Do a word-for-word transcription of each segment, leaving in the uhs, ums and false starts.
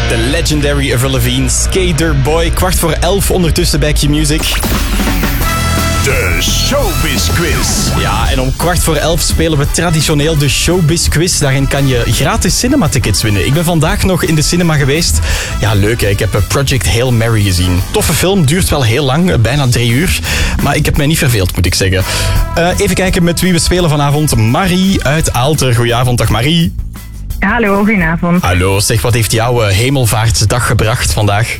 De legendary Avril Lavigne, Skater Boy. Kwart voor elf ondertussen bij Q-Music. De Showbiz Quiz. Ja, en om kwart voor elf spelen we traditioneel de Showbiz Quiz. Daarin kan je gratis cinematickets winnen. Ik ben vandaag nog in de cinema geweest. Ja, leuk hè. Ik heb Project Hail Mary gezien. Toffe film, duurt wel heel lang, bijna drie uur. Maar ik heb mij niet verveeld, moet ik zeggen. Uh, even kijken met wie we spelen vanavond. Marie uit Aalter. Goedenavond, dag Marie. Hallo, goedenavond. Hallo, zeg, wat heeft jouw hemelvaartsdag gebracht vandaag?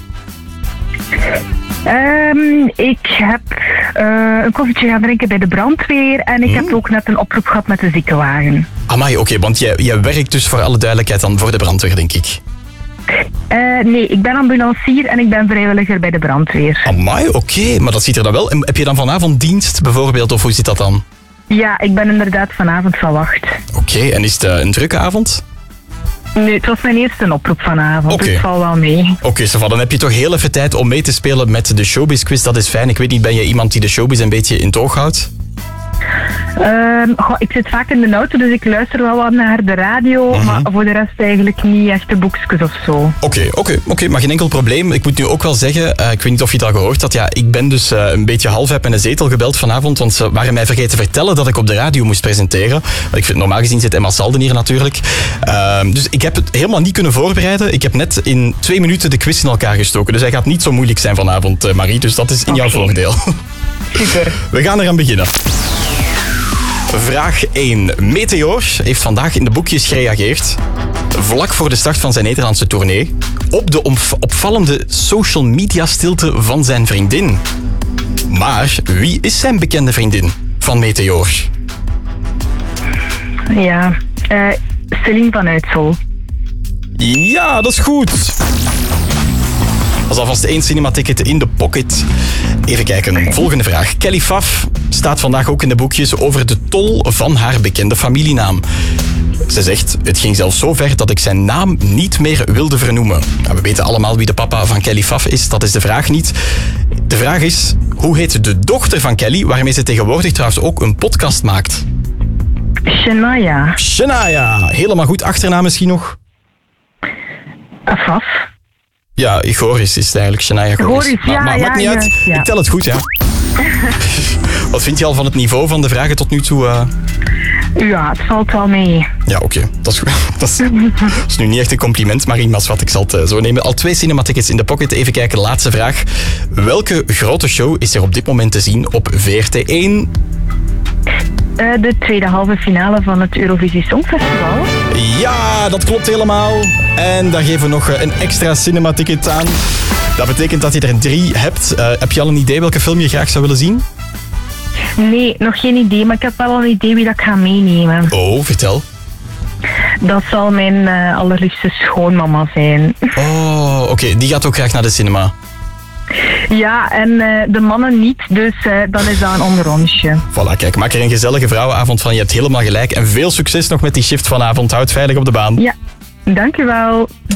Um, ik heb uh, een koffietje gaan drinken bij de brandweer en ik hmm? heb ook net een oproep gehad met de ziekenwagen. Amai, oké, okay, want jij, jij werkt dus voor alle duidelijkheid dan voor de brandweer, denk ik. Uh, nee, ik ben ambulancier en ik ben vrijwilliger bij de brandweer. Amai, oké, okay, maar dat ziet er dan wel. En heb je dan vanavond dienst bijvoorbeeld, of hoe zit dat dan? Ja, ik ben inderdaad vanavond van wacht. Oké, okay, en is het uh, een drukke avond? Nee, het was mijn eerste oproep vanavond, okay. Dus het valt wel mee. Oké, okay, Sava, dan heb je toch heel even tijd om mee te spelen met de Showbiz Quiz. Dat is fijn. Ik weet niet, ben je iemand die de showbiz een beetje in het oog houdt? Um, goh, ik zit vaak in de auto, dus ik luister wel wat naar de radio, uh-huh. Maar voor de rest eigenlijk niet echte boekjes of zo. Oké, okay, oké, okay, okay, maar geen enkel probleem. Ik moet nu ook wel zeggen, uh, ik weet niet of je het al gehoord had, ja, ik ben dus uh, een beetje half heb in een zetel gebeld vanavond, want ze waren mij vergeten te vertellen dat ik op de radio moest presenteren. Ik vind, normaal gezien zit Emma Salden hier natuurlijk. Uh, dus ik heb het helemaal niet kunnen voorbereiden. Ik heb net in twee minuten de quiz in elkaar gestoken, dus hij gaat niet zo moeilijk zijn vanavond, uh, Marie, dus dat is in okay. jouw voordeel. Super. We gaan eraan beginnen. Vraag één. Meteor heeft vandaag in de boekjes gereageerd, vlak voor de start van zijn Nederlandse tournee, op de opvallende social media stilte van zijn vriendin. Maar wie is zijn bekende vriendin van Meteor? Ja, uh, Celine van Uitsel. Ja, dat is goed. Dat is alvast één cinematicket in de pocket. Even kijken, volgende vraag. Kelly Faf staat vandaag ook in de boekjes over de tol van haar bekende familienaam. Ze zegt, het ging zelfs zo ver dat ik zijn naam niet meer wilde vernoemen. Nou, we weten allemaal wie de papa van Kelly Faf is, dat is de vraag niet. De vraag is, hoe heet de dochter van Kelly, waarmee ze tegenwoordig trouwens ook een podcast maakt? Shania. Shania, helemaal goed. Achternaam misschien nog? Faf. Ja, Goris is het eigenlijk, Shania Goris. Goris, ja, maar, maar ja, maakt niet ja, uit, ja. Ik tel het goed, ja. Wat vind je al van het niveau van de vragen tot nu toe? Uh... Ja, het valt wel mee. Ja, oké. Okay. Dat, is, dat, is, dat is nu niet echt een compliment, maar iemand wat ik zal het uh, zo nemen. Al twee cinematickets in de pocket. Even kijken, laatste vraag. Welke grote show is er op dit moment te zien op V R T één? Uh, de tweede halve finale van het Eurovisie Songfestival. Ja, dat klopt helemaal. En daar geven we nog een extra cinematicket aan. Dat betekent dat je er drie hebt. Uh, heb je al een idee welke film je graag zou willen zien? Nee, nog geen idee, maar ik heb wel een idee wie dat ik ga meenemen. Oh, vertel. Dat zal mijn uh, allerliefste schoonmama zijn. Oh, oké. Okay. Die gaat ook graag naar de cinema. Ja, en uh, de mannen niet, dus uh, dan is dat een onderrondje. Voilà, kijk, maak er een gezellige vrouwenavond van. Je hebt helemaal gelijk. En veel succes nog met die shift vanavond. Houd veilig op de baan. Ja, dankjewel.